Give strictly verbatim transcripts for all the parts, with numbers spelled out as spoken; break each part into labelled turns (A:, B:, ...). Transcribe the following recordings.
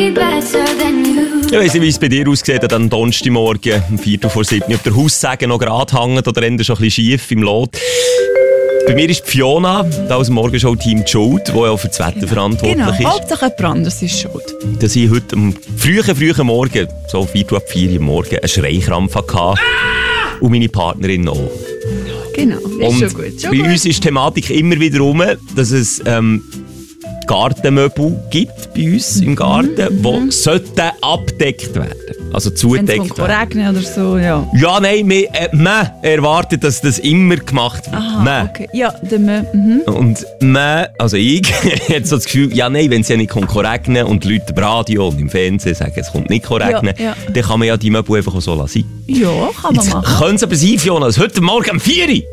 A: Ich weiss nicht, wie es bei dir aussieht an Donnerstagmorgen, um Viertel vor sieben, ob der Haussäge noch gerade hängt oder eher schon ein bisschen schief im Lot. Bei mir ist Fiona, da aus dem Morgenshow-Team, die schuld, die auch für das Wetter genau. verantwortlich
B: genau.
A: ist.
B: Genau, Hauptsache jemand anderes ist schuld.
A: Dass ich heute am frühen, frühen Morgen, so Viertel ab vier Uhr morgen, einen Schreikrampf hatte. Ah! Und meine Partnerin auch.
B: Genau, ist
A: und
B: schon gut. Schon
A: bei
B: gut.
A: uns ist die Thematik immer wieder rum, dass es ähm, Gartenmöbel gibt bei uns im Garten, die mhm. sollten abgedeckt werden. Also zugedeckt werden.
B: Wenn es regnen oder so, ja.
A: Ja, nein, man, äh, man erwartet, dass das immer gemacht wird.
B: Aha,
A: man.
B: okay. Ja, der man. Mhm.
A: Und man, also ich, hat so das Gefühl, ja nein, wenn es ja nicht regnen und die Leute im Radio und im Fernsehen sagen, es kommt nicht regnen, ja, ja. dann kann man ja die Möbel einfach so lassen.
B: Ja, kann man
A: Jetzt
B: machen.
A: Können es aber sein, Fiona, dass heute Morgen um vier Uhr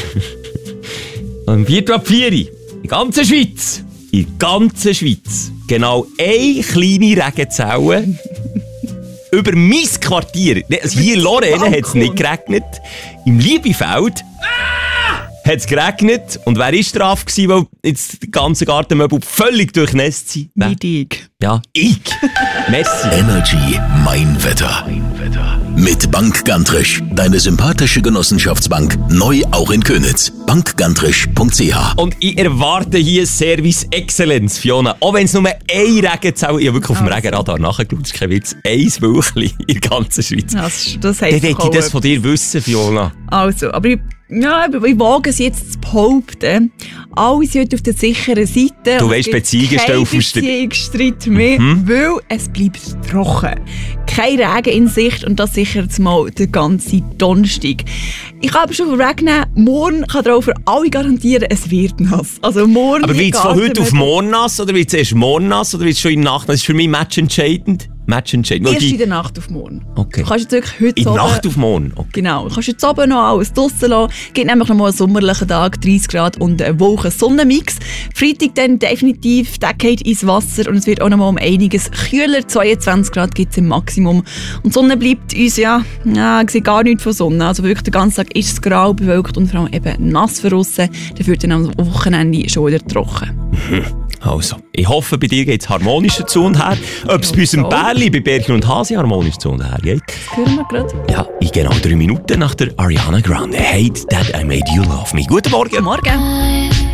A: um vier Uhr vier Uhr in der ganzen Schweiz, in der ganzen Schweiz, genau eine kleine Regenzelle über mein Quartier. Also hier in Lorraine hat es nicht geregnet. Im Liebefeld hat es geregnet. Und wer war drauf gewesen, weil jetzt die ganzen Gartenmöbel völlig durchnässt sind?
B: Nicht ich.
A: Ja, ich. Merci.
C: Energy Mein Wetter. Mein Wetter. Mit Bank Gantrisch, deine sympathische Genossenschaftsbank, neu auch in Köniz. bank gantrisch punkt c h.
A: Und ich erwarte hier Service Excellence, Fiona. Auch wenn es nur eine Regenzelle, ich habe wirklich auf dem also. Regenradar nachgeschaut, das ist kein Witz, ein Wölkchen in der ganzen Schweiz.
B: Das, das heisst
A: Dann möchte ich das von dir wissen, Fiona.
B: Also, aber ich, ja, ich wage es jetzt zu behaupten, alle sind auf der sicheren Seite.
A: Du weißt, Beziehungsstelle auf dem Streit.
B: Beziehungsstreit mehr, mhm. weil es bleibt trocken. Kein Regen in Sicht und das sichert mal den ganzen Donnerstag. Ich kann aber schon verregnen, morgen kann darauf für alle garantieren, es wird nass. Also morgen
A: aber wird es von heute auf morgen nass oder wird es erst morgen nass oder wird es schon in der Nacht nass? Das ist für mich matchentscheidend. Matchentscheidend.
B: Erst in der Nacht auf morgen.
A: Okay.
B: Du kannst jetzt wirklich heute
A: in der Nacht auf morgen? Okay.
B: Genau. Du kannst jetzt oben noch alles draussen lassen. Es gibt nämlich noch mal einen sommerlichen Tag, dreißig Grad und eine Woche Sonnenmix. Freitag dann definitiv, der geht ins Wasser und es wird auch noch mal um einiges kühler. zweiundzwanzig Grad gibt es im Maximum. Und die Sonne bleibt uns, ja, ja, ich sehe gar nichts von Sonne. Also wirklich den ganzen Tag ist es grau bewölkt und vor allem eben nass von aussen. Dann wird dann am Wochenende schon wieder trocken.
A: Also, ich hoffe, bei dir geht es harmonischer zu und her. Ob es bei uns im Bärli, bei Bärchen und Hasi harmonisch zu und her geht.
B: Das hören wir gerade.
A: Ja, in genau drei Minuten nach der Ariana Grande. Hate that I made you love me. Guten Morgen.
B: Guten Morgen.